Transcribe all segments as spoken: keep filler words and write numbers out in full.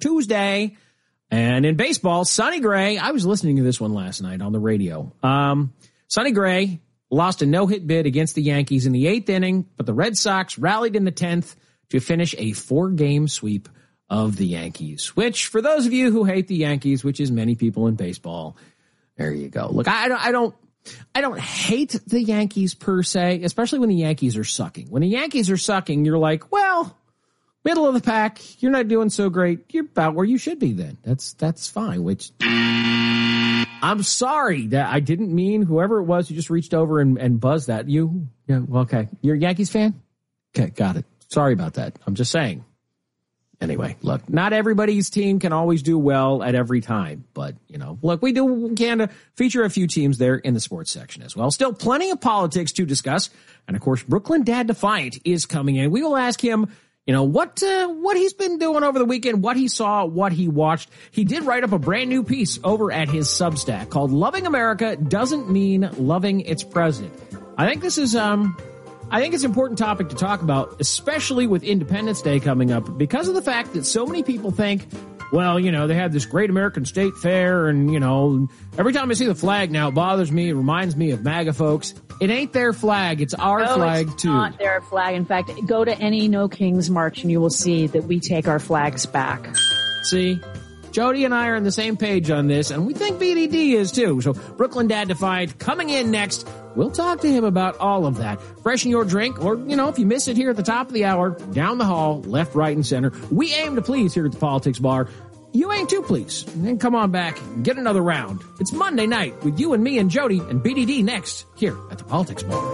Tuesday. And in baseball, Sonny Gray, I was listening to this one last night on the radio. Um, Sonny Gray lost a no-hit bid against the Yankees in the eighth inning, but the Red Sox rallied in the tenth to finish a four-game sweep of the Yankees, which for those of you who hate the Yankees, which is many people in baseball, there you go. Look, I, I don't, I don't hate the Yankees per se, especially when the Yankees are sucking. When the Yankees are sucking, you're like, well, middle of the pack, you're not doing so great. You're about where you should be then. That's, that's fine, which I'm sorry that I didn't mean whoever it was who just reached over and, and buzzed that. You, yeah, well, okay. You're a Yankees fan? Okay, got it. Sorry about that. I'm just saying. Anyway, look, not everybody's team can always do well at every time. But, you know, look, we do we can feature a few teams there in the sports section as well. Still plenty of politics to discuss. And, of course, Brooklyn Dad Defiant is coming in. We will ask him, you know, what uh, what he's been doing over the weekend, what he saw, what he watched. He did write up a brand new piece over at his Substack called Loving America Doesn't Mean Loving Its President. I think this is... um. I think it's an important topic to talk about, especially with Independence Day coming up, because of the fact that so many people think, well, you know, they have this great American state fair, and, you know, every time I see the flag now, it bothers me. It reminds me of MAGA folks. It ain't their flag. It's our no, flag, it's too. It's not their flag. In fact, go to any No Kings March, and you will see that we take our flags back. See? Jody and I are on the same page on this, and we think B D D is too. So Brooklyn Dad Defiant coming in next. We'll talk to him about all of that. Freshen your drink, or, you know, if you miss it here at the top of the hour, down the hall, left, right, and center. We aim to please here at the Politics Bar. You ain't too pleased. And then come on back and get another round. It's Monday night with you and me and Jody and B D D next here at the Politics Bar.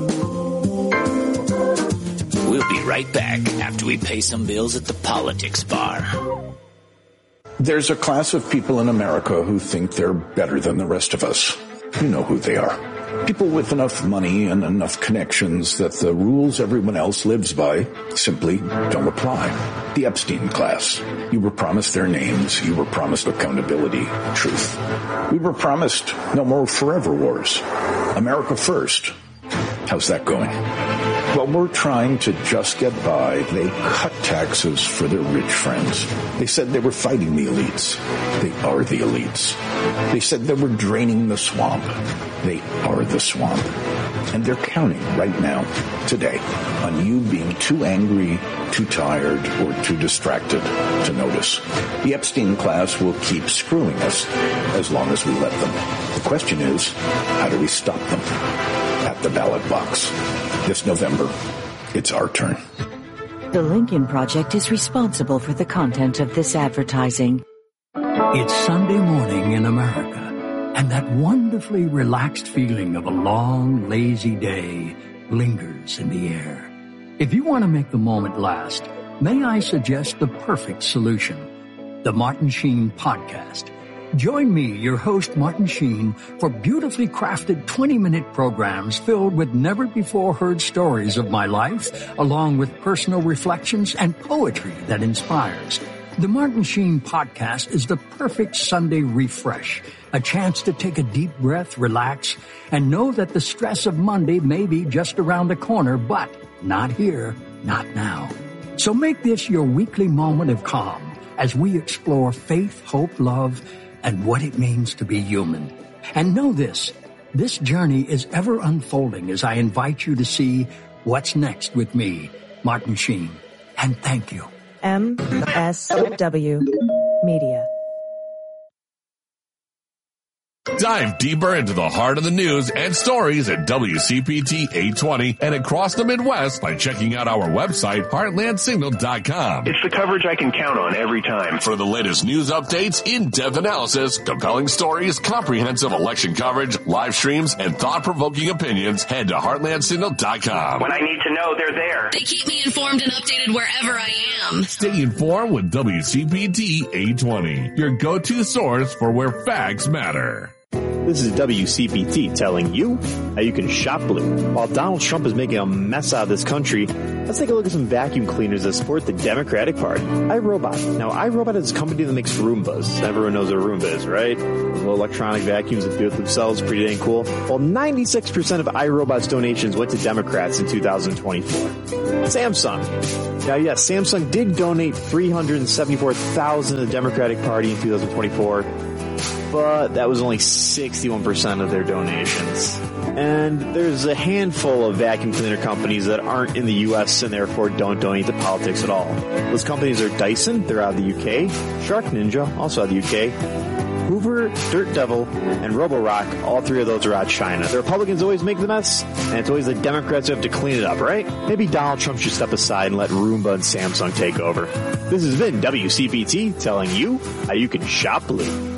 We'll be right back after we pay some bills at the Politics Bar. There's a class of people in America who think they're better than the rest of us. You know who they are. People with enough money and enough connections that the rules everyone else lives by simply don't apply. The Epstein class. You were promised their names. You were promised accountability, truth. We were promised no more forever wars. America first. How's that going? While we're trying to just get by, they cut taxes for their rich friends. They said they were fighting the elites. They are the elites. They said they were draining the swamp. They are the swamp. And they're counting right now, today, on you being too angry, too tired, or too distracted to notice. The Epstein class will keep screwing us as long as we let them. The question is, how do we stop them? At the ballot box. This November, it's our turn. The Lincoln Project is responsible for the content of this advertising. It's Sunday morning in America, and that wonderfully relaxed feeling of a long, lazy day lingers in the air. If you want to make the moment last, may I suggest the perfect solution, the Martin Sheen Podcast. Join me, your host, Martin Sheen, for beautifully crafted twenty-minute programs filled with never-before-heard stories of my life, along with personal reflections and poetry that inspires. The Martin Sheen Podcast is the perfect Sunday refresh, a chance to take a deep breath, relax, and know that the stress of Monday may be just around the corner, but not here, not now. So make this your weekly moment of calm as we explore faith, hope, love, and what it means to be human. And know this, this journey is ever unfolding as I invite you to see what's next with me, Martin Sheen. And thank you. M S W Media. Dive deeper into the heart of the news and stories at W C P T eight twenty and across the Midwest by checking out our website, heartland signal dot com. It's the coverage I can count on every time. For the latest news updates, in-depth analysis, compelling stories, comprehensive election coverage, live streams, and thought-provoking opinions, head to heartland signal dot com. When I need to know, they're there. They keep me informed and updated wherever I am. Stay informed with W C P T eight twenty, your go-to source for where facts matter. This is W C P T telling you how you can shop blue. While Donald Trump is making a mess out of this country, let's take a look at some vacuum cleaners that support the Democratic Party. iRobot. Now, iRobot is a company that makes Roombas. Everyone knows what a Roomba is, right? Those little electronic vacuums that do it themselves. Pretty dang cool. Well, ninety-six percent of iRobot's donations went to Democrats in two thousand twenty-four. Samsung. Now, yes, Samsung did donate three hundred seventy-four thousand dollars to the Democratic Party in two thousand twenty-four. But that was only sixty-one percent of their donations. And there's a handful of vacuum cleaner companies that aren't in the U S and therefore don't donate to politics at all. Those companies are Dyson, they're out of the U K, Shark Ninja, also out of the U K, Hoover, Dirt Devil, and Roborock, all three of those are out of China. The Republicans always make the mess, and it's always the Democrats who have to clean it up, right? Maybe Donald Trump should step aside and let Roomba and Samsung take over. This has been W C P T telling you how you can shop blue.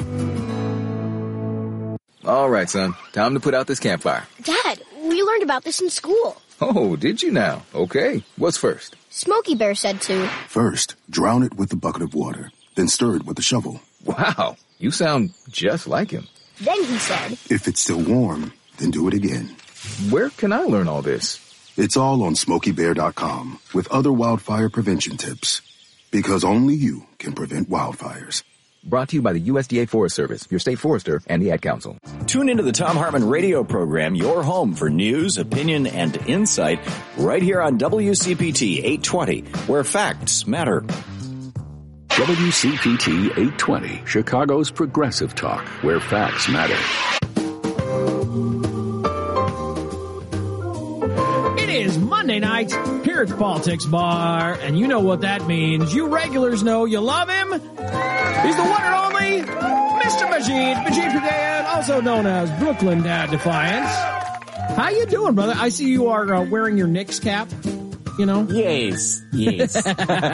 All right, son. Time to put out this campfire. Dad, we learned about this in school. Oh, did you now? Okay. What's first? Smokey Bear said to. First, drown it with a bucket of water, then stir it with a shovel. Wow, you sound just like him. Then he said. If it's still warm, then do it again. Where can I learn all this? It's all on smokey bear dot com with other wildfire prevention tips. Because only you can prevent wildfires. Brought to you by the U S D A Forest Service, your state forester, and the Ad Council. Tune into the Thom Hartmann radio program, your home for news, opinion, and insight, right here on W C P T eight twenty, where facts matter. W C P T eight twenty, Chicago's progressive talk, where facts matter. It is Monday night here at the Politics Bar, and you know what that means. You regulars know you love him. He's the one and only Mister Majid, Majid Fadad, also known as Brooklyn Dad Defiance. How you doing, brother? I see you are uh, wearing your Knicks cap. You know? Yes, yes. did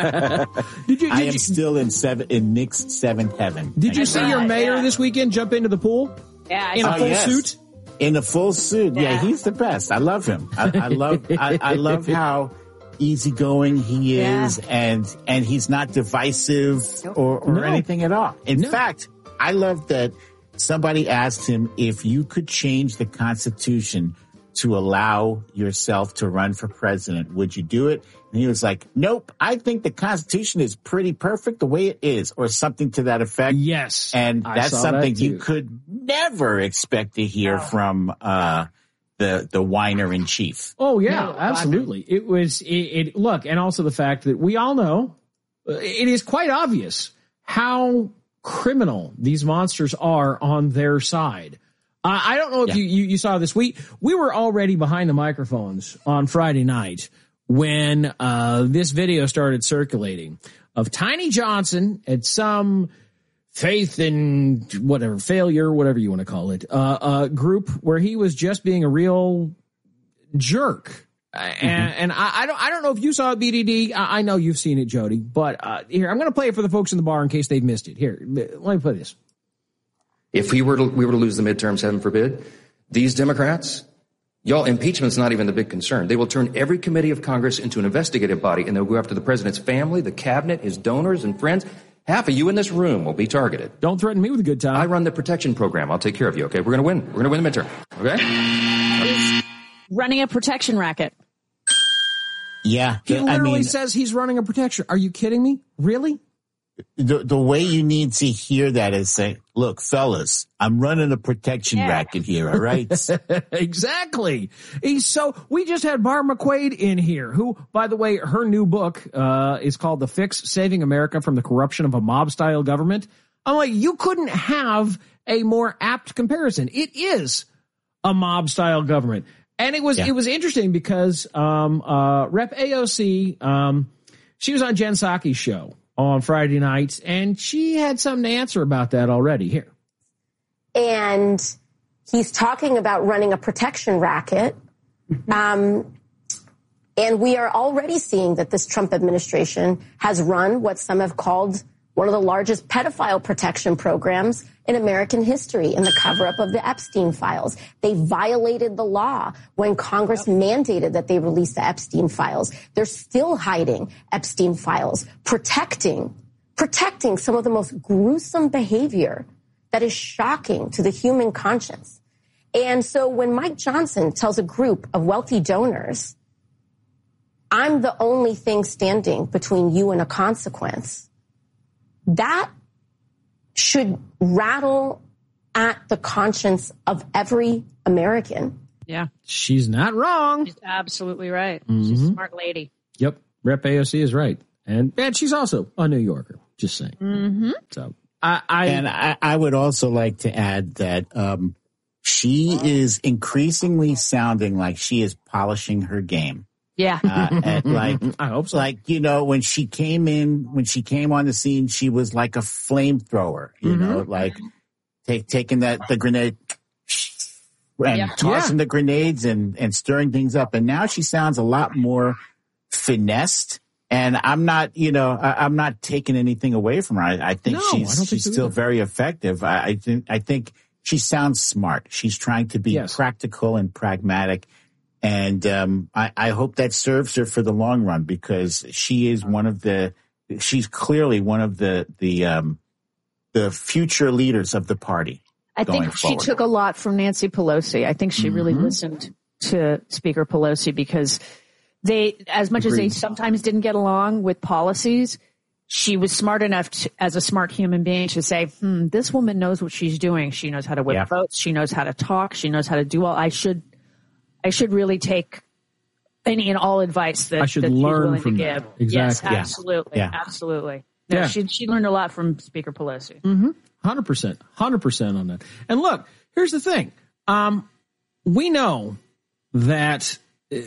you, did I am you, still in seven in Knicks seventh heaven. Did you see right, your mayor yeah. this weekend jump into the pool? Yeah, in a oh, full yes. suit. In a full suit. Yeah, yeah he's the best. I love him. I, I love. I, I love how easygoing he is, yeah. and and he's not divisive or, or no. anything at all. In no. fact, I love that somebody asked him if you could change the Constitution to allow yourself to run for president, would you do it? And he was like, nope, I think the Constitution is pretty perfect the way it is, or something to that effect. Yes. And that's something that you could never expect to hear wow. from uh the the whiner in chief. Oh, yeah, no, absolutely. I mean, it was, it, it look, and also the fact that we all know, it is quite obvious how criminal these monsters are on their side. Uh, I don't know if yeah. you, you, you saw this. We, we were already behind the microphones on Friday night when uh, this video started circulating of Tiny Johnson at some faith in whatever, failure, whatever you want to call it, uh, uh, group where he was just being a real jerk. Mm-hmm. And, and I, I don't, I don't know if you saw it, B D D. I, I know you've seen it, Jody, but uh, here, I'm going to play it for the folks in the bar in case they've missed it. Here, let me play this. If we were to, we were to lose the midterms, heaven forbid, these Democrats, y'all, impeachment's not even the big concern. They will turn every committee of Congress into an investigative body, and they'll go after the president's family, the cabinet, his donors and friends. Half of you in this room will be targeted. Don't threaten me with a good time. I run the protection program. I'll take care of you, okay? We're going to win. We're going to win the midterm, okay? He's running a protection racket. Yeah. He literally I mean, says he's running a protection. Are you kidding me? Really? The, the way you need to hear that is say, look, fellas, I'm running a protection yeah. racket here, all right? Exactly. He's so, we just had Barb McQuaid in here, who, by the way, her new book uh is called The Fix, Saving America from the Corruption of a Mob-Style Government. I'm like, you couldn't have a more apt comparison. It is a mob-style government. And it was, yeah. it was interesting because um uh Rep A O C, um she was on Jen Psaki's show on Friday night, and she had something to answer about that already. Here. And he's talking about running a protection racket. Um, and we are already seeing that this Trump administration has run what some have called one of the largest pedophile protection programs in American history in the cover-up of the Epstein files. They violated the law when Congress yep. mandated that they release the Epstein files. They're still hiding Epstein files, protecting, protecting some of the most gruesome behavior that is shocking to the human conscience. And so when Mike Johnson tells a group of wealthy donors, I'm the only thing standing between you and a consequence, that should rattle at the conscience of every American. Yeah. She's not wrong. She's absolutely right. Mm-hmm. She's a smart lady. Yep. Rep A O C is right. And, and she's also a New Yorker, just saying. Mm-hmm. So I, I and I, I would also like to add that um, she is increasingly sounding like she is polishing her game. Yeah. Uh, and like, I hope so. Like, you know, when she came in, when she came on the scene, she was like a flamethrower, you mm-hmm. know, like take, taking that, the grenade and yeah. tossing yeah. the grenades and, and stirring things up. And now she sounds a lot more finessed. And I'm not, you know, I, I'm not taking anything away from her. I, I think no, she's, I think she's so still either. very effective. I, I think, I think she sounds smart. She's trying to be yes. practical and pragmatic. And um, I, I hope that serves her for the long run, because she is one of the, she's clearly one of the, the, um, the future leaders of the party. I think she forward. took a lot from Nancy Pelosi. I think she really mm-hmm. listened to Speaker Pelosi, because they, as much Agreed. as they sometimes didn't get along with policies, she was smart enough to, as a smart human being, to say, hmm, this woman knows what she's doing. She knows how to whip yeah. votes. She knows how to talk. She knows how to do all. I should, I should really take any and all advice that, I should that learn she's willing from to that. give. Exactly. Yes, absolutely. Yeah. Absolutely. No, Yeah. she, she learned a lot from Speaker Pelosi. Mm-hmm. one hundred percent. one hundred percent on that. And look, here's the thing. Um, we know that uh,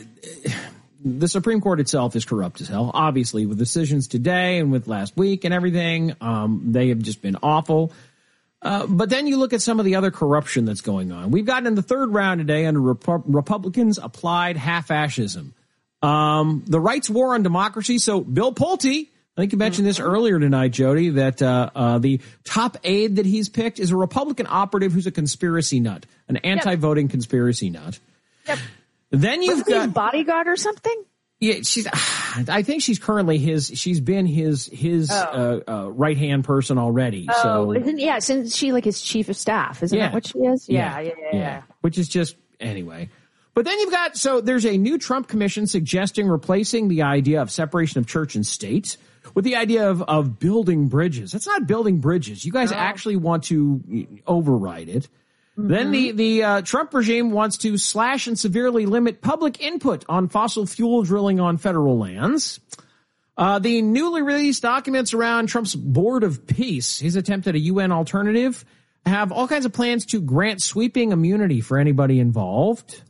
the Supreme Court itself is corrupt as hell, obviously, with decisions today and with last week and everything. Um, they have just been awful. Uh, but then you look at some of the other corruption that's going on. We've gotten in the third round today under Rep- Republicans applied half-fascism. Um, the rights war on democracy. So Bill Pulte, I think you mentioned this earlier tonight, Jody, that uh, uh, the top aide that he's picked is a Republican operative who's a conspiracy nut, an anti-voting yep. conspiracy nut. Yep. Then you've Wasn't he got his bodyguard or something. Yeah, she's. I think she's currently his. She's been his his oh. uh, uh, right hand person already. Oh, so isn't yeah? Isn't she like his chief of staff? Isn't yeah. that what she is? Yeah. Yeah, yeah, yeah. yeah. yeah. Which is just anyway. But then you've got so there's a new Trump commission suggesting replacing the idea of separation of church and state with the idea of of building bridges. That's not building bridges. You guys no. actually want to override it. Then the, the uh, Trump regime wants to slash and severely limit public input on fossil fuel drilling on federal lands. Uh, the newly released documents around Trump's Board of Peace, his attempt at a U N alternative, have all kinds of plans to grant sweeping immunity for anybody involved.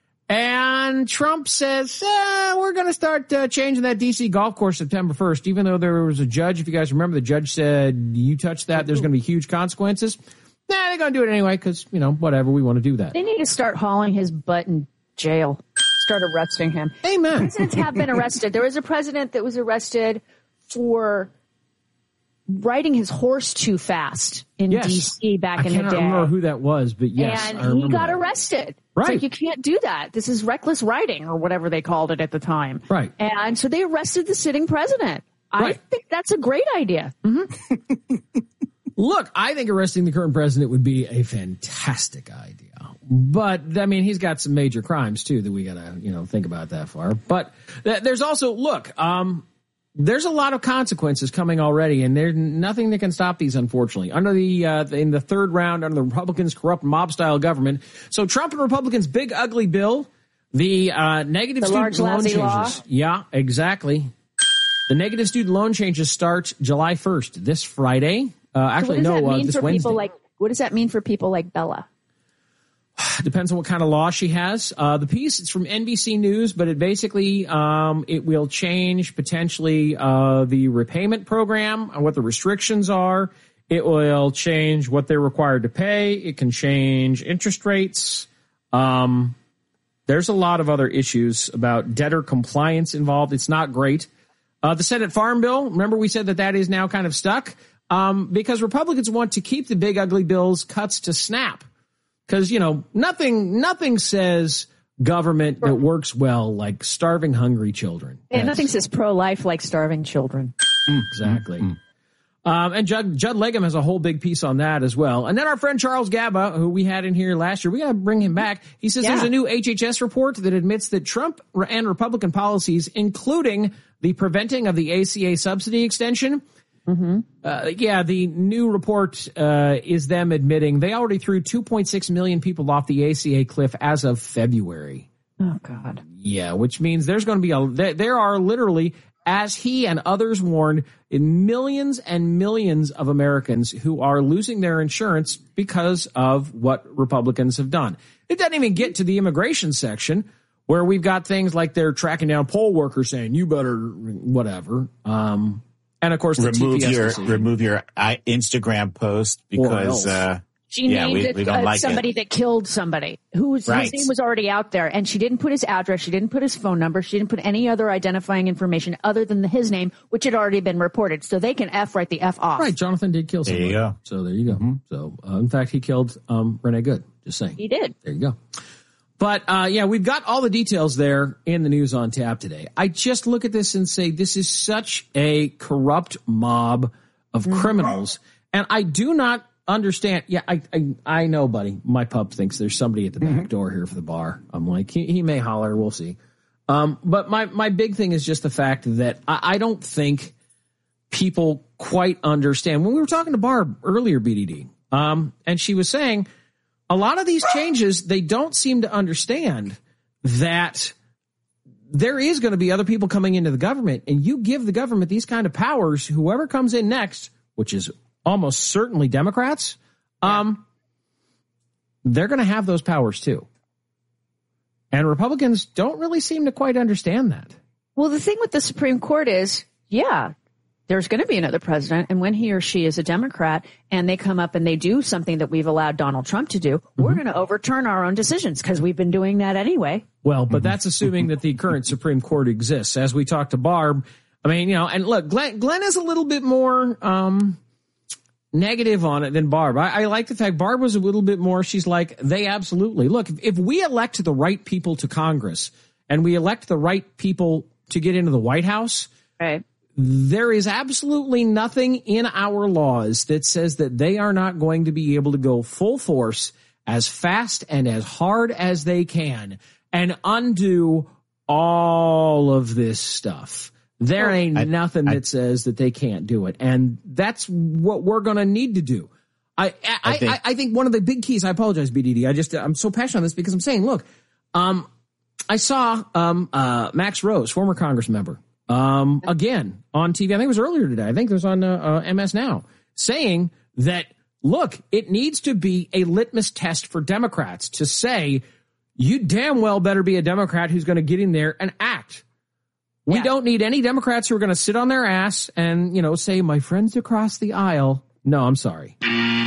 And Trump says, eh, we're going to start uh, changing that D C golf course September first, even though there was a judge. If you guys remember, the judge said, you touch that, there's going to be huge consequences. Nah, they're going to do it anyway because, you know, whatever, we want to do that. They need to start hauling his butt in jail. Start arresting him. Amen. Presidents have been arrested. There was a president that was arrested for riding his horse too fast in yes. D C back I in the day. I can't remember who that was, but yes, and I remember he got that. arrested. Right. It's like, you can't do that. This is reckless riding or whatever they called it at the time. Right. And so they arrested the sitting president. Right. I think that's a great idea. Mm-hmm. Look, I think arresting the current president would be a fantastic idea. But, I mean, he's got some major crimes, too, that we got to, you know, think about that far. But th- there's also, look, um, there's a lot of consequences coming already, and there's nothing that can stop these, unfortunately. Under the, uh, in the third round, under the Republicans' corrupt mob-style government. So Trump and Republicans' big, ugly bill, the uh, negative the student large, loan lousy changes. Law. Yeah, exactly. The negative student loan changes start July first, this Friday. Uh, actually, so what does no, that mean uh, this for Wednesday. people like, what does that mean for people like Bella? Depends on what kind of law she has. Uh, the piece, it's from N B C News, but it basically, um, it will change potentially, uh, the repayment program and what the restrictions are. It will change what they're required to pay. It can change interest rates. Um, there's a lot of other issues about debtor compliance involved. It's not great. Uh, the Senate Farm Bill, remember we said that that is now kind of stuck, um, because Republicans want to keep the big ugly bill's cuts to snap. Because, you know, nothing nothing says government that works well like starving hungry children. And nothing says pro-life like starving children. Exactly. Mm-hmm. Um, and Judd, Judd Legum has a whole big piece on that as well. And then our friend Charles Gaba, who we had in here last year, we got to bring him back. He says yeah. there's a new H H S report that admits that Trump and Republican policies, including the preventing of the A C A subsidy extension, mm-hmm. uh, yeah, the new report uh, is them admitting they already threw two point six million people off the A C A cliff as of February. Oh, God. Yeah, which means there's going to be a, there, there are literally, as he and others warned, in millions and millions of Americans who are losing their insurance because of what Republicans have done. It doesn't even get to the immigration section where we've got things like they're tracking down poll workers saying, you better whatever. Um, and of course, the remove T P S your, decision. remove your Instagram post because, uh, She yeah, named we, it we don't uh, like somebody it. that killed somebody whose Right. his name was already out there, and she didn't put his address, she didn't put his phone number, she didn't put any other identifying information other than the, his name, which had already been reported. So they can F right the F off. Right, Jonathan did kill somebody. There you go. So there you go. Mm-hmm. So uh, in fact, he killed um, Renee Good. Just saying. He did. There you go. But uh, yeah, we've got all the details there in the news on tap today. I just look at this and say this is such a corrupt mob of mm-hmm. criminals, and I do not understand. Yeah, I, I I know, buddy. My pup thinks there's somebody at the back door here for the bar. I'm like, he, he may holler. We'll see. Um, but my, my big thing is just the fact that I, I don't think people quite understand. When we were talking to Barb earlier, B D D, um, and she was saying a lot of these changes, they don't seem to understand that there is going to be other people coming into the government, and you give the government these kind of powers, whoever comes in next, which is almost certainly Democrats, um, they're going to have those powers too. And Republicans don't really seem to quite understand that. Well, the thing with the Supreme Court is, yeah, there's going to be another president. And when he or she is a Democrat and they come up and they do something that we've allowed Donald Trump to do, mm-hmm. we're going to overturn our own decisions because we've been doing that anyway. Well, but mm-hmm. that's assuming that the current Supreme Court exists. As we talked to Barb, I mean, you know, and look, Glenn, Glenn is a little bit more um, negative on it than Barb. I, I like the fact Barb was a little bit more. She's like, they absolutely look. If, if we elect the right people to Congress and we elect the right people to get into the White House, right, there is absolutely nothing in our laws that says that they are not going to be able to go full force as fast and as hard as they can and undo all of this stuff. There ain't I, nothing I, that says that they can't do it. And that's what we're going to need to do. I, I, I, think, I, I think one of the big keys, I apologize, B D D. I just, I'm so passionate on this because I'm saying, look, um, I saw, um, uh, Max Rose, former Congress member, um, again on T V. I think it was earlier today. I think it was on, uh, uh M S Now, saying that, look, it needs to be a litmus test for Democrats to say, you damn well better be a Democrat who's going to get in there and act. We yeah. don't need any Democrats who are going to sit on their ass and, you know, say, my friends across the aisle. No, I'm sorry.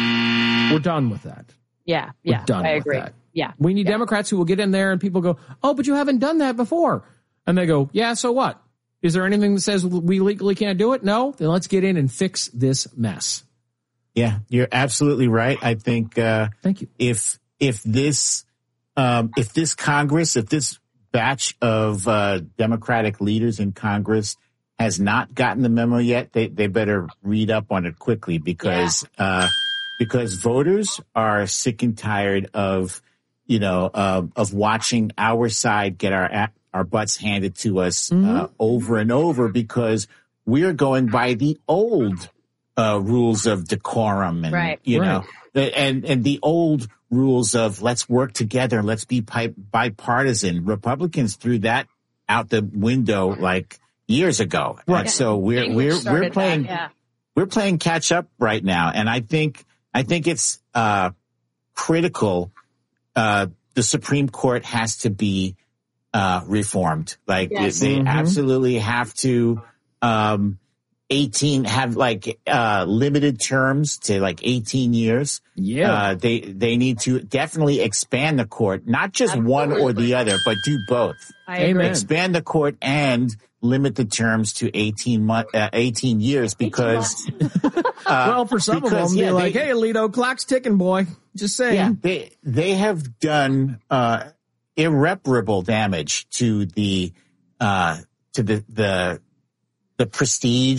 We're done with that. Yeah, We're yeah, done I with agree. That. Yeah. We need yeah. Democrats who will get in there and people go, oh, but you haven't done that before. And they go, yeah, so what? Is there anything that says we legally can't do it? No? Then let's get in and fix this mess. Yeah, you're absolutely right. I think uh, Thank you. if if this um, if this Congress, if this batch of uh, Democratic leaders in Congress has not gotten the memo yet, they, they better read up on it quickly because yeah. uh, because voters are sick and tired of, you know, uh, of watching our side get our our butts handed to us mm-hmm. uh, over and over because we're going by the old uh, rules of decorum and, right. you right. know, the, and, and the old rules of let's work together. Let's be bi- bipartisan. Republicans threw that out the window like years ago. Right. And so we're, English we're, we're playing, that, yeah. we're playing catch up right now. And I think, I think it's, uh, critical. Uh, the Supreme Court has to be, uh, reformed. Like yes. they mm-hmm. absolutely have to, um, eighteen have like, uh, limited terms to like eighteen years. Yeah. Uh, they, they need to definitely expand the court, not just Absolutely. one or the other, but do both. I agree. Expand the court and limit the terms to eighteen month, uh, eighteen years because, uh, well, for some because, of them, yeah, be like, they, hey, Alito, clock's ticking, boy. Just saying. Yeah, they, they have done, uh, irreparable damage to the, uh, to the, the, the prestige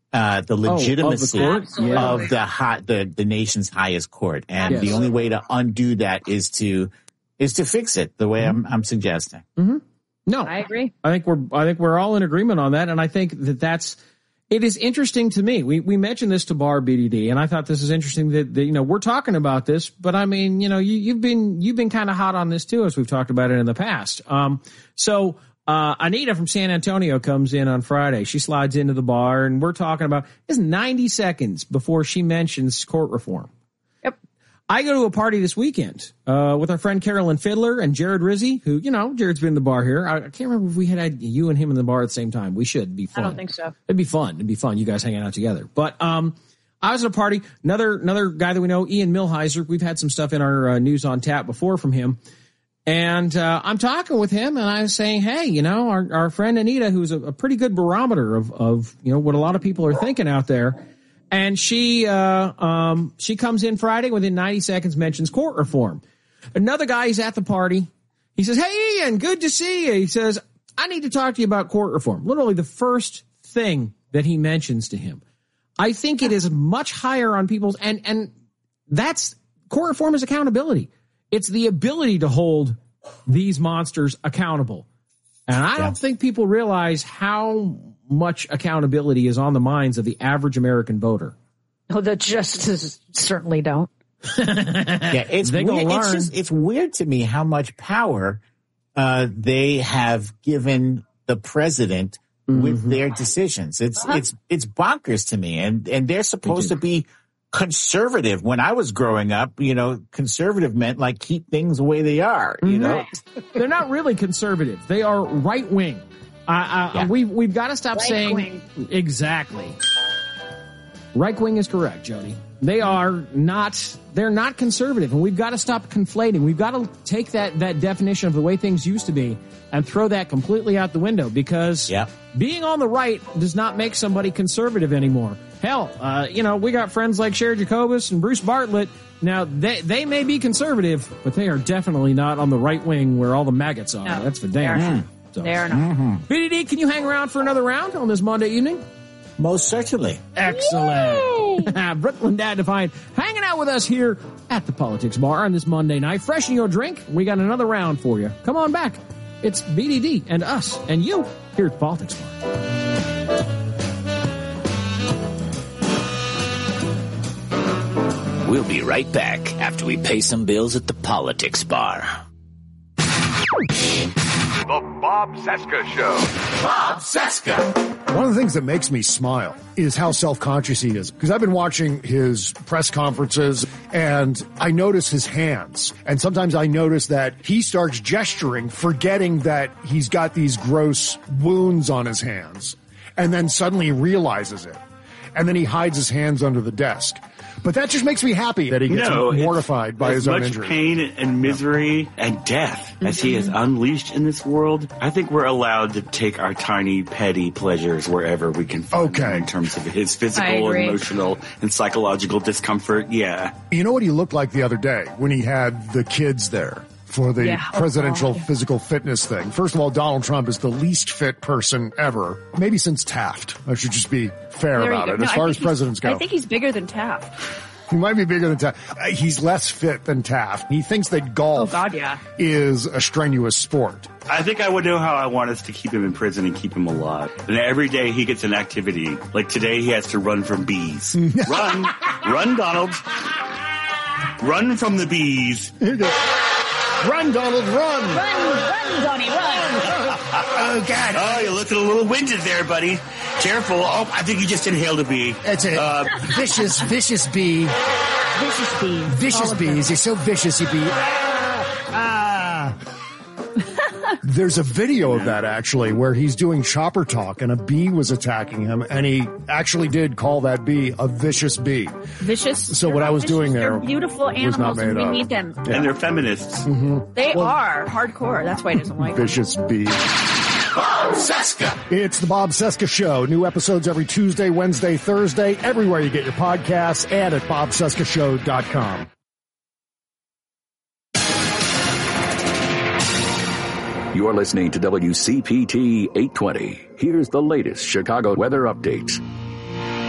uh, the legitimacy oh, of, the, court? Yeah. of the hot, the, the nation's highest court. And yes. the only way to undo that is to, is to fix it the way mm-hmm. I'm, I'm suggesting. Mm-hmm. No, I agree. I think we're, I think we're all in agreement on that. And I think that that's, it is interesting to me. We, we mentioned this to Bar B D D, and I thought this is interesting that, that, you know, we're talking about this, but I mean, you know, you, you've been, you've been kind of hot on this too, as we've talked about it in the past. Um, so, uh, Anita from San Antonio comes in on Friday. She slides into the bar, and we're talking about, it's ninety seconds before she mentions court reform. I go to a party this weekend uh with our friend Carolyn Fiddler and Jared Rizzi, who, you know, Jared's been in the bar here. I, I can't remember if we had, had you and him in the bar at the same time. We should. It'd be fun. I don't think so. It'd be fun. It'd be fun. You guys hanging out together. But um I was at a party. Another another guy that we know, Ian Millhiser. We've had some stuff in our uh, news on tap before from him. And uh I'm talking with him, and I was saying, hey, you know, our, our friend Anita, who's a, a pretty good barometer of, of, you know, what a lot of people are thinking out there. And she, uh, um, she comes in Friday, within ninety seconds, mentions court reform. Another guy, he's at the party. He says, hey, Ian, good to see you. He says, I need to talk to you about court reform. Literally the first thing that he mentions to him. I think it is much higher on people's, and, and that's, court reform is accountability. It's the ability to hold these monsters accountable. And I yeah. don't think people realize how much accountability is on the minds of the average American voter. Oh, the justices certainly don't. yeah, it's weird. It's, just, it's weird to me how much power uh, they have given the president mm-hmm. with their decisions. It's uh-huh. it's it's bonkers to me, and and they're supposed to be conservative. When I was growing up, you know, conservative meant like keep things the way they are. You know, they're not really conservative. They are right wing. Uh, uh, yeah. we, we've got to stop right saying wing. Exactly. Right wing is correct, Jody. They are not, they're not conservative, and we've got to stop conflating. We've got to take that, that definition of the way things used to be and throw that completely out the window, because yeah. being on the right does not make somebody conservative anymore. Hell, uh, you know, we got friends like Sherry Jacobus and Bruce Bartlett. Now, they, they may be conservative, but they are definitely not on the right wing where all the maggots are. No, That's for damn sure. So. They are not. Mm-hmm. B D D, can you hang around for another round on this Monday evening? Most certainly. Excellent. Brooklyn Dad Defiant hanging out with us here at the Politics Bar on this Monday night. Freshen your drink. We got another round for you. Come on back. It's B D D and us and you here at the Politics Bar. We'll be right back after we pay some bills at the Politics Bar. The Bob Cesca Show. Bob Cesca. One of the things that makes me smile is how self-conscious he is. Because I've been watching his press conferences, and I notice his hands. And sometimes I notice that he starts gesturing, forgetting that he's got these gross wounds on his hands. And then suddenly he realizes it. And then he hides his hands under the desk. But that just makes me happy that he gets no, mortified by his own injury. As much pain and misery and death mm-hmm. as he has unleashed in this world, I think we're allowed to take our tiny, petty pleasures wherever we can find okay. them in terms of his physical, emotional, and psychological discomfort. Yeah. You know what he looked like the other day when he had the kids there for the yeah. presidential oh, physical fitness thing? First of all, Donald Trump is the least fit person ever, maybe since Taft. I should just be fair there about it. No, as far as presidents go, I think he's bigger than Taft. He might be bigger than Taft. He's less fit than Taft. He thinks that golf oh, God, yeah. is a strenuous sport. I think I would know how I want us to keep him in prison and keep him alive. And every day he gets an activity. Like today he has to run from bees. Run. Run, Donald. Run from the bees. Run, Donald, run. Run, run, Donnie, run. Oh, God. Oh, you're looking a little winded there, buddy. Careful. Oh, I think you just inhaled a bee. It's a uh, vicious, vicious bee. Vicious bee. Vicious bees. You're so vicious, you bee. Ah. There's a video of that, actually, where he's doing chopper talk and a bee was attacking him, and he actually did call that bee a vicious bee. Vicious? So what I was vicious, doing there they're beautiful animals, and we up. need them. Yeah. And they're feminists. Mm-hmm. They well, are hardcore. That's why he doesn't like vicious them. bee. Bob Cesca. It's the Bob Cesca Show. New episodes every Tuesday, Wednesday, Thursday, everywhere you get your podcasts, and at bob cesca show dot com. You're listening to W C P T eight twenty. Here's the latest Chicago weather updates.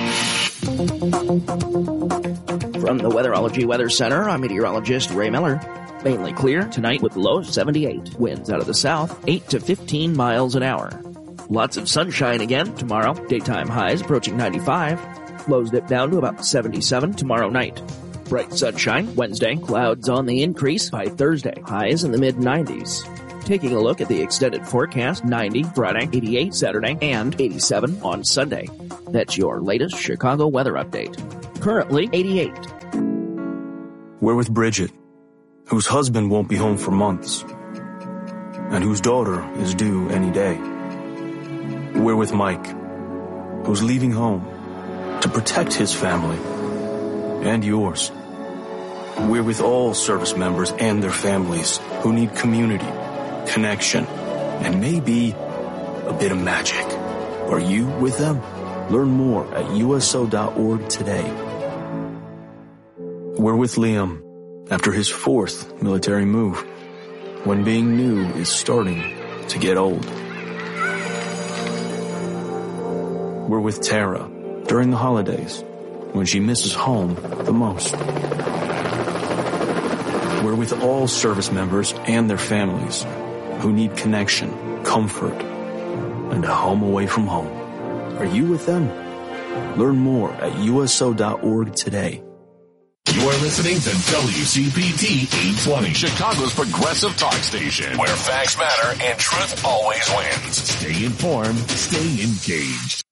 From the Weatherology Weather Center, I'm meteorologist Ray Miller. Mainly clear tonight with low seventy-eight. Winds out of the south, eight to fifteen miles an hour. Lots of sunshine again tomorrow. Daytime highs approaching ninety-five. Lows dip down to about seventy-seven tomorrow night. Bright sunshine Wednesday. Clouds on the increase by Thursday. Highs in the mid nineties. Taking a look at the extended forecast, ninety Friday, eighty-eight Saturday, and eighty-seven on Sunday. That's your latest Chicago weather update. Currently eighty-eight. We're with Bridget, whose husband won't be home for months, and whose daughter is due any day. We're with Mike, who's leaving home to protect his family and yours. We're with all service members and their families who need community, connection, and maybe a bit of magic. Are you with them? Learn more at U S O dot org today. We're with Liam after his fourth military move, when being new is starting to get old. We're with Tara during the holidays, when she misses home the most. We're with all service members and their families who need connection, comfort, and a home away from home. Are you with them? Learn more at U S O dot org today. You're listening to W C P T eight twenty, Chicago's progressive talk station, where facts matter and truth always wins. Stay informed, stay engaged.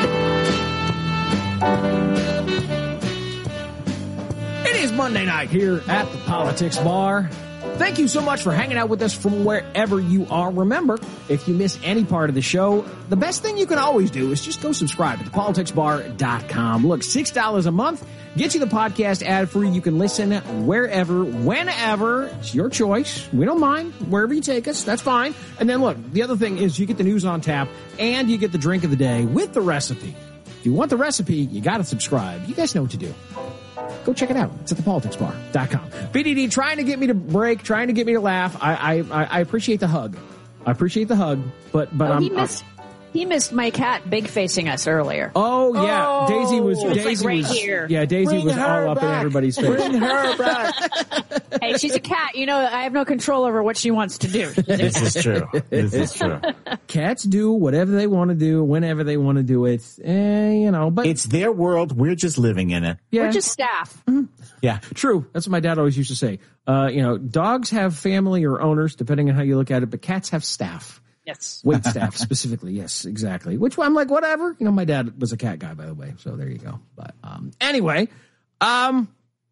It is Monday night here at the Politics Bar. Thank you so much for hanging out with us from wherever you are. Remember, if you miss any part of the show, the best thing you can always do is just go subscribe at the politics bar dot com. Look, six dollars a month gets you the podcast ad-free. You can listen wherever, whenever. It's your choice. We don't mind. Wherever you take us, that's fine. And then look, the other thing is you get the news on tap and you get the drink of the day with the recipe. If you want the recipe, you got to subscribe. You guys know what to do. Go check it out. It's at the politics bar dot com. B D D trying to get me to break, trying to get me to laugh. I I, I appreciate the hug. I appreciate the hug, but but oh, I'm, he missed I'm, he missed my cat big facing us earlier. Oh yeah, oh, Daisy was Daisy like right was here. yeah Daisy Bring was all up back. in everybody's face. Bring her back. Hey, she's a cat. You know, I have no control over what she wants to do. This is true. This is true. Cats do whatever they want to do, whenever they want to do it. Eh, you know, but it's their world. We're just living in it. Yeah. We're just staff. Mm-hmm. Yeah, true. That's what my dad always used to say. Uh, you know, dogs have family or owners, depending on how you look at it, but cats have staff. Yes. Wait staff specifically. Yes, exactly. Which I'm like, whatever. You know, my dad was a cat guy, by the way. So there you go. But um, anyway, um,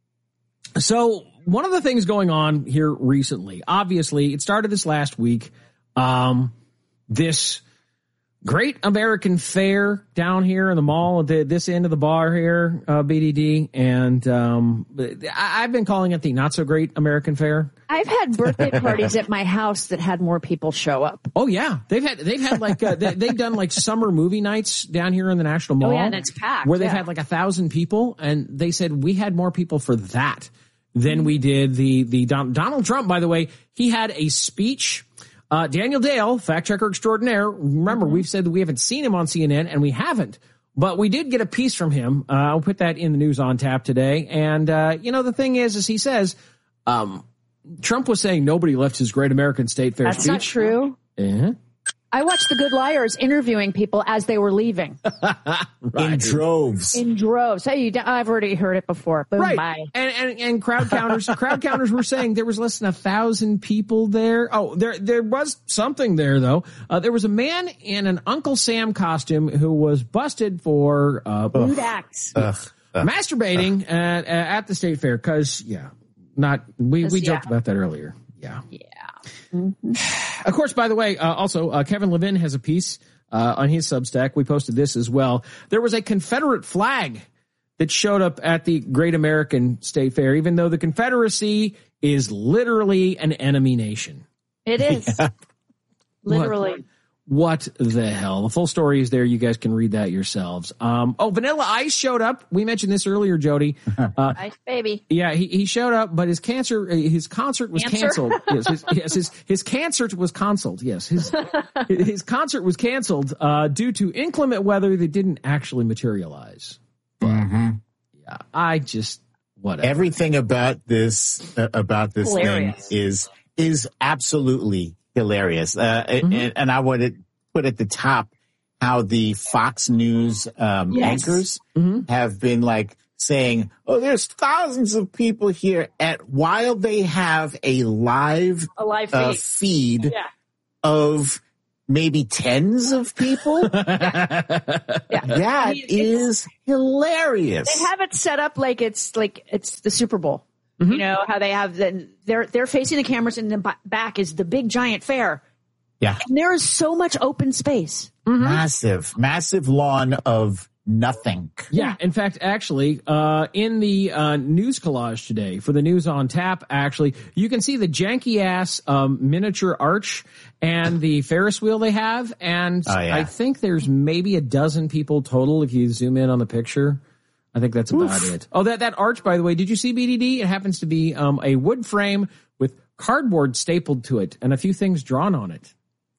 so one of the things going on here recently, obviously, it started this last week. Um, this Great American Fair down here in the mall at the, this end of the bar here, uh, B D D. And um, I, I've been calling it the not so great American Fair. I've had birthday parties at my house that had more people show up. Oh yeah, they've had they've had like uh, they, they've done like summer movie nights down here in the National Mall. Oh yeah, and it's packed. Where they've yeah. had like a thousand people, and they said we had more people for that than we did the the Don, Donald Trump. By the way, he had a speech. Uh, Daniel Dale, fact checker extraordinaire. Remember, mm-hmm. we've said that we haven't seen him on C N N, and we haven't. But we did get a piece from him. Uh, I'll put that in the news on tap today. And, uh, you know, the thing is, is he says, um, Trump was saying nobody left his Great American State Fair That's speech. That's not true. Uh-huh. I watched The Good Liars interviewing people as they were leaving. Right. In droves. In droves. Hey, you, I've already heard it before. Boom, right. bye. And, and, and crowd counters, crowd counters were saying there was less than a thousand people there. Oh, there, there was something there though. Uh, there was a man in an Uncle Sam costume who was busted for, uh, rude acts. Ugh. Ugh. masturbating Ugh. At, at the state fair. Cause yeah, not, we, we joked yeah. about that earlier. Yeah. Yeah. Mm-hmm. Of course, by the way, uh, also, uh, Kevin Levin has a piece, uh, on his Substack. We posted this as well. There was a Confederate flag that showed up at the Great American State Fair, even though the Confederacy is literally an enemy nation. It is. Yeah. Literally. What, what the hell? The full story is there. You guys can read that yourselves. Um, oh, Vanilla Ice showed up. We mentioned this earlier, Jody. Uh, Ice baby. Yeah, he, he showed up, but his cancer, his concert was Cancer? canceled. yes, his, yes, his, his concert was canceled. Yes, his, his concert was canceled, uh, due to inclement weather that didn't actually materialize. But mm-hmm. yeah, I just whatever. Everything about this uh, about this Hilarious. thing is is absolutely hilarious. Uh, mm-hmm. and, and I want to put at the top how the Fox News um, Yes. anchors Mm-hmm. have been like saying, "Oh, there's thousands of people here," at while they have a live A live uh, feed. feed Yeah. of maybe tens of people. Yeah. That I mean, it's- is hilarious. They have it set up like it's like it's the Super Bowl. Mm-hmm. You know how they have the, they're they're facing the cameras and the ba- back is the big giant fair. Yeah. And there is so much open space. Massive, massive lawn of nothing. Yeah, in fact, actually, uh, in the uh, news collage today for the News on Tap, actually, you can see the janky ass um, miniature arch and the Ferris wheel they have, and Oh, yeah. I think there's maybe a dozen people total if you zoom in on the picture. I think that's about Oof. it. Oh, that that arch, by the way, did you see B D D? It happens to be um, a wood frame with cardboard stapled to it and a few things drawn on it.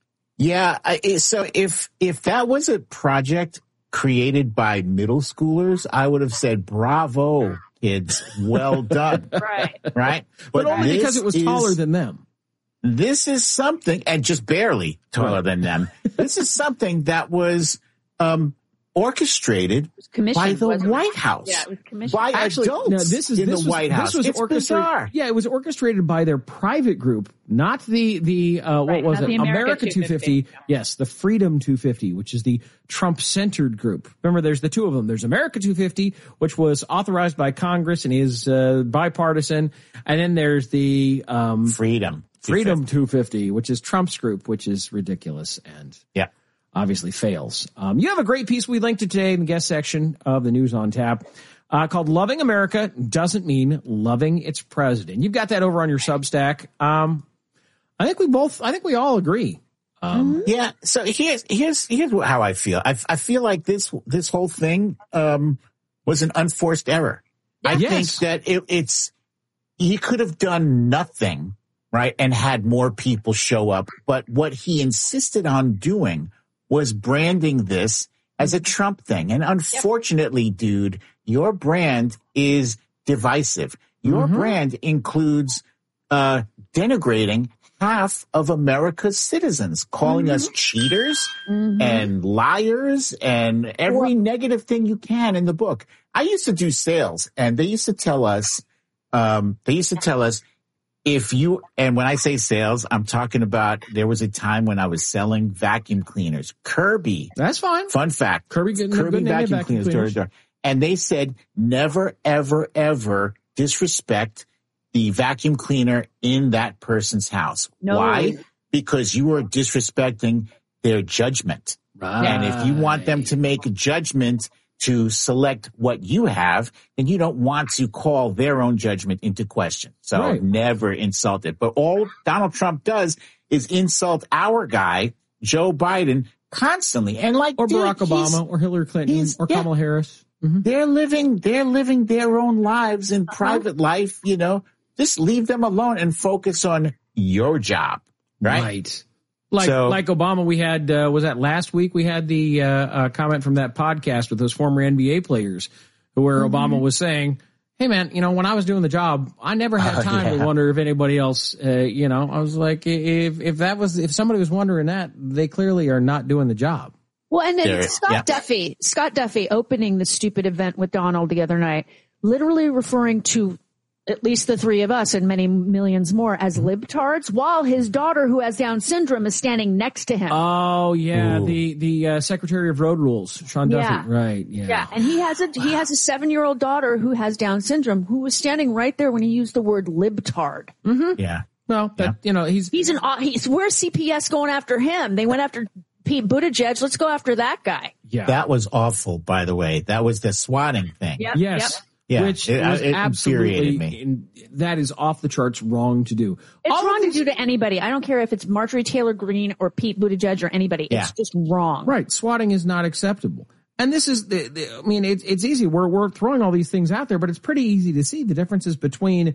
Yeah. I, so if if that was a project created by middle schoolers, I would have said, "Bravo, kids, well done." Right. Right. But, only this because it was is- taller than them. This is something, and just barely taller than them. This is something that was um, orchestrated commissioned, by the wasn't it? White House. Yeah, it was commissioned. By Actually, adults no, this is in this the was, White House. This was it's orchestrated. bizarre. Yeah, it was orchestrated by their private group, not the the uh, what Right, was not it? the America two fifty. Yes, the Freedom two fifty, which is the Trump-centered group. Remember, there's the two of them. There's America two fifty, which was authorized by Congress and is uh, bipartisan, and then there's the um, Freedom Freedom two fifty, which is Trump's group, which is ridiculous and yeah. obviously fails. Um, you have a great piece we linked to today in the guest section of the News on Tap uh, called "Loving America Doesn't Mean Loving Its President." You've got that over on your Substack. Um, I think we both, I think we all agree. Um, Yeah. So here's here's here's what, how I feel. I I feel like this this whole thing um, was an unforced error. I Yes. think that it, it's he could have done nothing, right, and had more people show up. But what he insisted on doing was branding this as a Trump thing. And unfortunately, dude, your brand is divisive. Your Mm-hmm. brand includes uh, denigrating half of America's citizens, calling Mm-hmm. us cheaters and liars and every negative thing you can in the book. I used to do sales, and they used to tell us, um, they used to tell us, if you, and when I say sales, I'm talking about there was a time when I was selling vacuum cleaners. Kirby. That's fine. Fun fact. Kirby, getting a Kirby good name of vacuum, vacuum cleaners, door cleaners. to door. And they said, never, ever, ever disrespect the vacuum cleaner in that person's house. No. Why? Because you are disrespecting their judgment. Right. And if you want them to make a judgment to select what you have, then you don't want to call their own judgment into question. So Right. never insult it. But all Donald Trump does is insult our guy, Joe Biden, constantly. And like, or dude, Barack he's- Obama, or Hillary Clinton, he's- or yeah. Kamala Harris. Mhm. They're living, they're living their own lives in private life, you know. Just leave them alone and focus on your job, right? Right. Like So- like Obama, we had uh, was that last week? We had the uh, uh, comment from that podcast with those former N B A players, where Mm-hmm. Obama was saying, "Hey man, you know, when I was doing the job, I never had Oh, time yeah. to wonder if anybody else, uh, you know." I was like, if if that was if somebody was wondering that, they clearly are not doing the job. Well, and then There- Scott yeah. Duffy, Scott Duffy opening the stupid event with Donald the other night, literally referring to at least the three of us and many millions more as libtards, while his daughter, who has Down syndrome, is standing next to him. Oh yeah, Ooh. the the uh, Secretary of Road Rules, Sean Duffy, Yeah. right? Yeah. Yeah, and he has a he has a seven year old daughter who has Down syndrome, who was standing right there when he used the word libtard. Yeah. Well, that, you know, he's He's an he's where's C P S going after him? They went after Pete Buttigieg. Let's go after that guy. yeah. That was awful, by the way. That was the swatting thing. Yep, Yes. yep. Yeah, Which it- was it absolutely, infuriated me. in- that is off the charts wrong to do. It's All of wrong to these- do to anybody. I don't care if it's Marjorie Taylor Greene or Pete Buttigieg or anybody. Yeah. It's just wrong. Right. Swatting is not acceptable. And this is the, the I mean, it's, it's easy. We're, we're throwing all these things out there, but it's pretty easy to see the differences between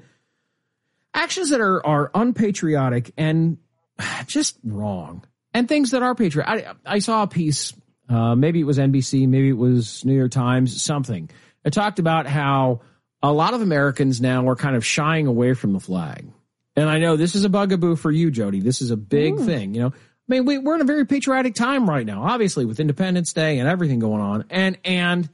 actions that are, are unpatriotic and just wrong and things that are patriotic. I, I saw a piece, uh, maybe it was N B C, maybe it was New York Times, something It talked about how a lot of Americans now are kind of shying away from the flag. And I know this is a bugaboo for you, Jody. This is a big Ooh. thing. You know, I mean, we, we're in a very patriotic time right now, obviously, with Independence Day and everything going on. And, and,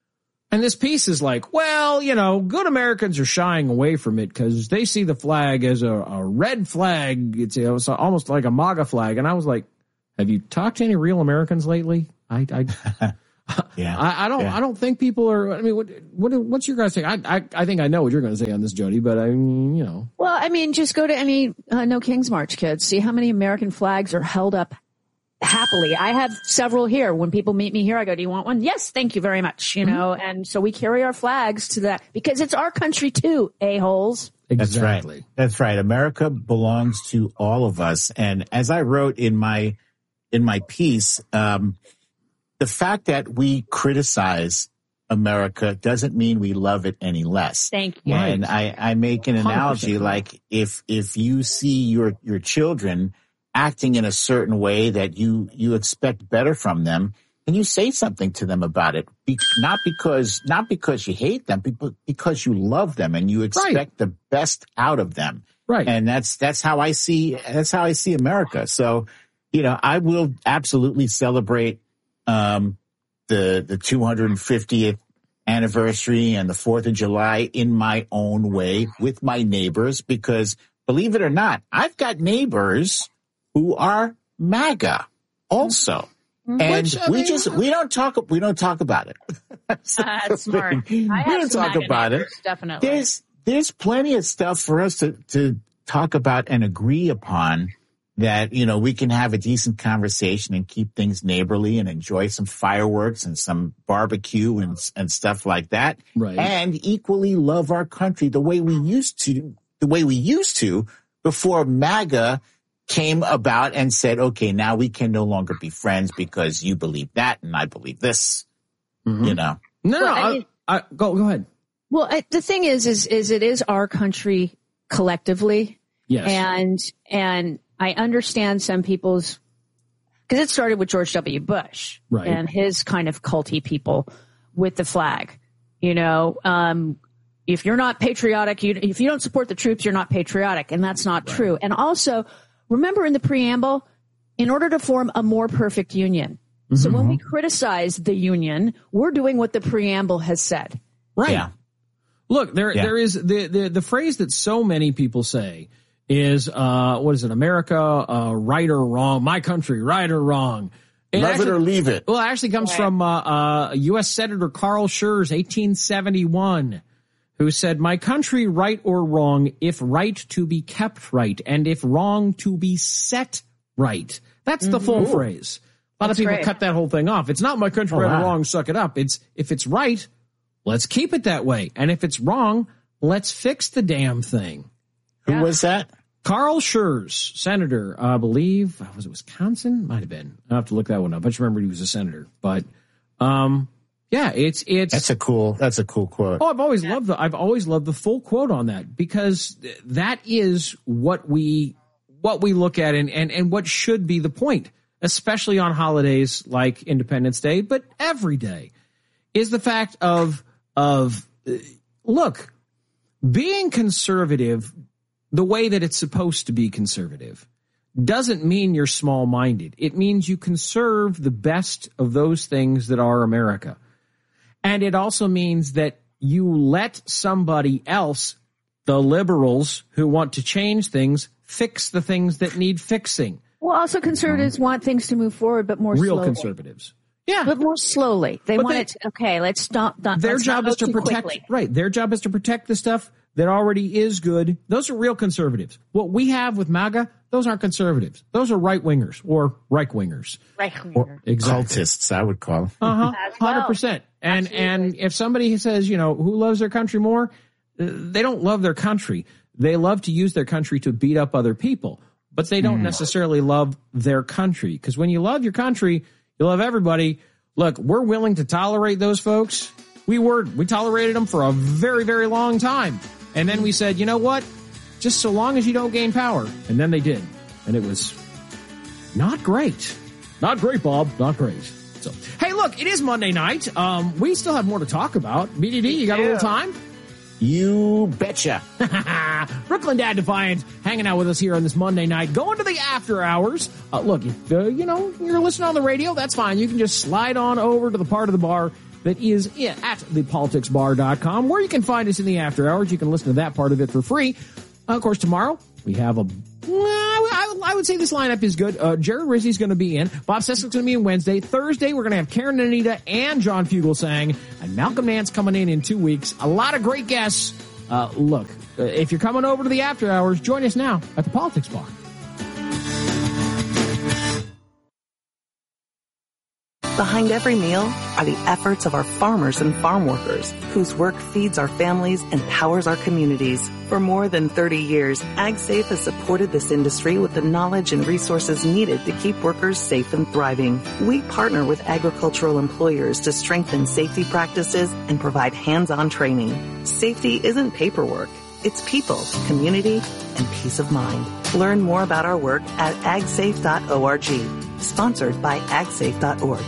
and this piece is like, well, you know, good Americans are shying away from it because they see the flag as a, a red flag. It's, you know, it's almost like a MAGA flag. And I was like, have you talked to any real Americans lately? I, I, yeah, I, I don't, yeah. I don't think people are. I mean, what, what, what's your guys' take? I, I, I think I know what you're going to say on this, Jody. But I mean, you know. Well, I mean, just go to any uh, No King's March, kids. See how many American flags are held up happily. I have several here. When people meet me here, I go, "Do you want one?" Yes, thank you very much. You mm-hmm. know, and so we carry our flags to that because it's our country too. A-holes. Exactly. That's right. That's right. America belongs to all of us. And as I wrote in my in my piece. Um, The fact that we criticize America doesn't mean we love it any less. Thank you. And I, I make an analogy like if if you see your, your children acting in a certain way that you, you expect better from them, and you say something to them about it, Be, not because not because you hate them, but because you love them and you expect right. the best out of them. Right. And that's that's how I see that's how I see America. So, you know, I will absolutely celebrate Um, the, the two hundred fiftieth anniversary and the fourth of July in my own way with my neighbors, because believe it or not, I've got neighbors who are MAGA also. And Which, we just, we don't talk, we don't talk about it. So, uh, that's smart. I we don't talk about neighbors, it. Definitely. There's, there's plenty of stuff for us to, to talk about and agree upon. That, you know, we can have a decent conversation and keep things neighborly and enjoy some fireworks and some barbecue and and stuff like that. Right. And equally love our country the way we used to, the way we used to before MAGA came about and said, okay, now we can no longer be friends because you believe that and I believe this, mm-hmm. you know. No, well, no, I mean, I, I, go, go ahead. Well, I, the thing is, is, is it is our country collectively. Yes. And, and, I understand some people's, because it started with George W. Bush right. and his kind of culty people with the flag. You know, um, if you're not patriotic, you, if you don't support the troops, you're not patriotic. And that's not right. true. And also, remember in the preamble, in order to form a more perfect union. Mm-hmm. So when we criticize the union, we're doing what the preamble has said. Right. Yeah. Look, there, yeah. there is the, the, the phrase that so many people say is, uh, what is it? America, uh, right or wrong? My country, right or wrong? It Love actually, it or leave it. Well, it actually comes right. from, uh, uh, U S Senator Carl Schurz, eighteen seventy-one, who said, my country, right or wrong, if right to be kept right, and if wrong to be set right. That's mm-hmm. the full Ooh. phrase. A lot That's of people great. cut that whole thing off. It's not my country, oh, right wow. or wrong, suck it up. It's, if it's right, let's keep it that way. And if it's wrong, let's fix the damn thing. Who yeah. was that? Carl Schurz, senator, I believe, was it Wisconsin? Might have been. I'll have to look that one up. I just remember he was a senator. But, um, yeah, it's, it's. That's a cool, that's a cool quote. Oh, I've always loved the, I've always loved the full quote on that because that is what we, what we look at and, and, and what should be the point, especially on holidays like Independence Day, but every day is the fact of, of, look, being conservative the way that it's supposed to be conservative doesn't mean you're small-minded. It means you conserve the best of those things that are America. And it also means that you let somebody else, the liberals who want to change things, fix the things that need fixing. Well, also conservatives mm-hmm. want things to move forward, but more Real slowly. conservatives. Yeah. But more slowly. They but want they, it to, okay, let's stop. Not, their let's job not is to protect, quickly. right. Their job is to protect the stuff that already is good. Those are real conservatives. What we have with MAGA, those aren't conservatives. Those are right-wingers or right-wingers. Right-wingers. Exactly. Cultists, I would call them. Uh-huh. one hundred percent. And, Absolutely. and if somebody says, you know, who loves their country more, they don't love their country. They love to use their country to beat up other people, but they don't mm. necessarily love their country. Because when you love your country, you love everybody. Look, we're willing to tolerate those folks. We were, we tolerated them for a very, very long time. And then we said, you know what? Just so long as you don't gain power. And then they did. And it was not great. Not great, Bob. Not great. So So, hey, look, it is Monday night. Um, we still have more to talk about. B D D, you got a little time? You betcha. Brooklyn Dad Defiant hanging out with us here on this Monday night, going to the after hours. Uh, look, if, uh, you know, you're listening on the radio, that's fine. You can just slide on over to the part of the bar that is yeah, at the politics bar dot com, where you can find us in the after hours. You can listen to that part of it for free. Uh, of course, tomorrow we have a, well, I, I would say this lineup is good. Uh, Jared Rizzi's going to be in. Bob Seskick's going to be in Wednesday. Thursday, we're going to have Karen and Anita and John Fugelsang. And Malcolm Nance coming in in two weeks. A lot of great guests. Uh, look, uh, if you're coming over to the after hours, join us now at the Politics Bar. Behind every meal are the efforts of our farmers and farm workers, whose work feeds our families and powers our communities. For more than thirty years, AgSafe has supported this industry with the knowledge and resources needed to keep workers safe and thriving. We partner with agricultural employers to strengthen safety practices and provide hands-on training. Safety isn't paperwork. It's people, community, and peace of mind. Learn more about our work at ag safe dot org. Sponsored by ag safe dot org.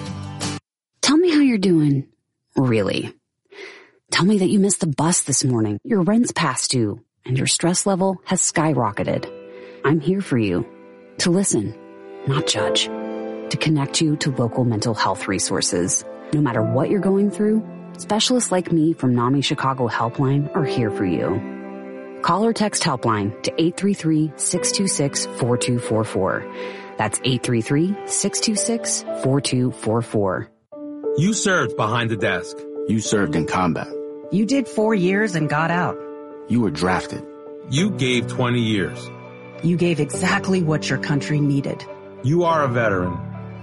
Tell me how you're doing. Really. Tell me that you missed the bus this morning, your rent's past due, and your stress level has skyrocketed. I'm here for you. To listen, not judge. To connect you to local mental health resources. No matter what you're going through, specialists like me from NAMI Chicago Helpline are here for you. Call or text Helpline to eight three three, six two six, four two four four. That's eight three three, six two six, four two four four. You served behind the desk. You served in combat. You did four years and got out. You were drafted. You gave twenty years. You gave exactly what your country needed. You are a veteran.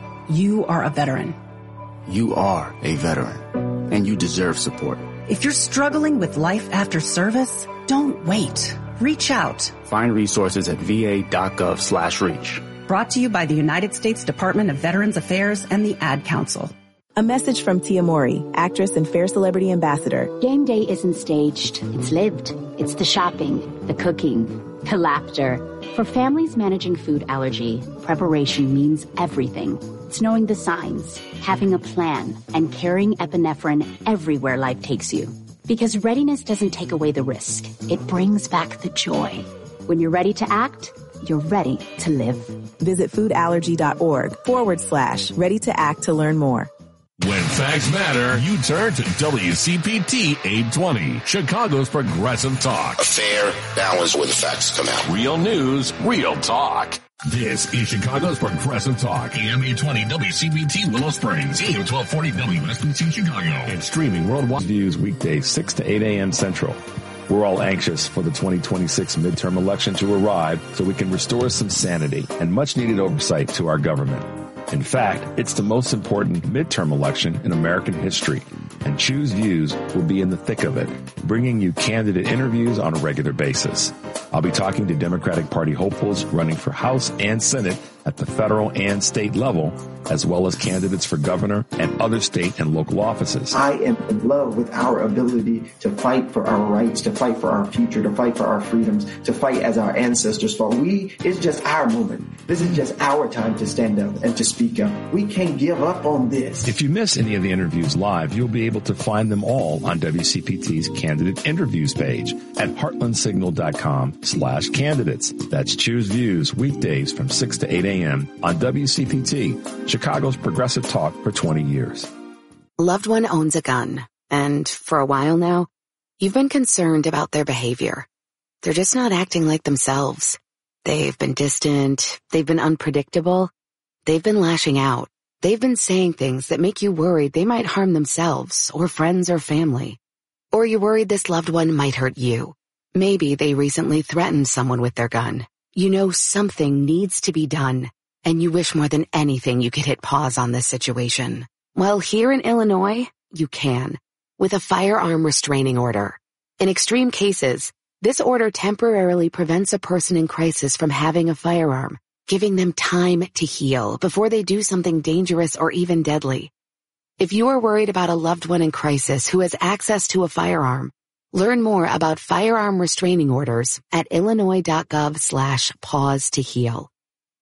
You are a veteran. You are a veteran, and you deserve support. If you're struggling with life after service, don't wait. Reach out. Find resources at v a dot gov slash reach. Brought to you by the United States Department of Veterans Affairs and the Ad Council. A message from Tia Mori, actress and Fair Celebrity Ambassador. Game day isn't staged. It's lived. It's the shopping, the cooking, the laughter. For families managing food allergy, preparation means everything. It's knowing the signs, having a plan, and carrying epinephrine everywhere life takes you. Because readiness doesn't take away the risk. It brings back the joy. When you're ready to act, you're ready to live. Visit foodallergy.org forward slash ready to act to learn more. When facts matter, you turn to W C P T eight twenty, Chicago's Progressive Talk. A fair balance where the facts come out. Real news, real talk. This is Chicago's Progressive Talk, A M eight twenty W C P T Willow Springs, A M twelve forty W S B C Chicago, and streaming worldwide. Views weekdays six to eight a.m. Central. We're all anxious for the twenty twenty-six midterm election to arrive so we can restore some sanity and much needed oversight to our government. In fact, it's the most important midterm election in American history, and Choose Views will be in the thick of it, bringing you candidate interviews on a regular basis. I'll be talking to Democratic Party hopefuls running for House and Senate at the federal and state level, as well as candidates for governor and other state and local offices. I am in love with our ability to fight for our rights, to fight for our future, to fight for our freedoms, to fight as our ancestors fought. We, it's just our moment. This is just our time to stand up and to speak up. We can't give up on this. If you miss any of the interviews live, you'll be able to find them all on W C P T's candidate interviews page at heartland signal.com slash candidates. That's Choose Views weekdays from six to eight a.m. on W C P T, Chicago's Progressive Talk for twenty years. Loved one owns a gun, and for a while now, you've been concerned about their behavior. They're just not acting like themselves. They've been distant, they've been unpredictable, they've been lashing out. They've been saying things that make you worried they might harm themselves or friends or family. Or you're worried this loved one might hurt you. Maybe they recently threatened someone with their gun. You know something needs to be done, and you wish more than anything you could hit pause on this situation. Well, here in Illinois, you can, with a firearm restraining order. In extreme cases, this order temporarily prevents a person in crisis from having a firearm, giving them time to heal before they do something dangerous or even deadly. If you are worried about a loved one in crisis who has access to a firearm, learn more about firearm restraining orders at illinois.gov slash pause to heal.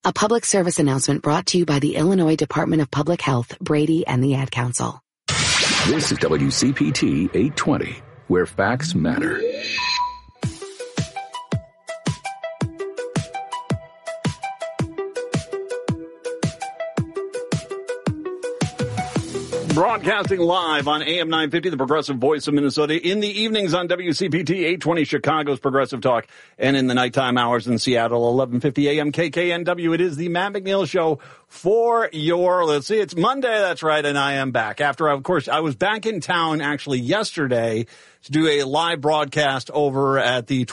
A public service announcement brought to you by the Illinois Department of Public Health, Brady, and the Ad Council. This is W C P T eight twenty, where facts matter. Broadcasting live on A M nine fifty, the Progressive Voice of Minnesota. In the evenings on W C P T eight twenty, Chicago's Progressive Talk. And in the nighttime hours in Seattle, eleven fifty A M K K N W. It is the Matt McNeil Show for your, let's see, it's Monday, that's right, and I am back. After, of course, I was back in town actually yesterday to do a live broadcast over at the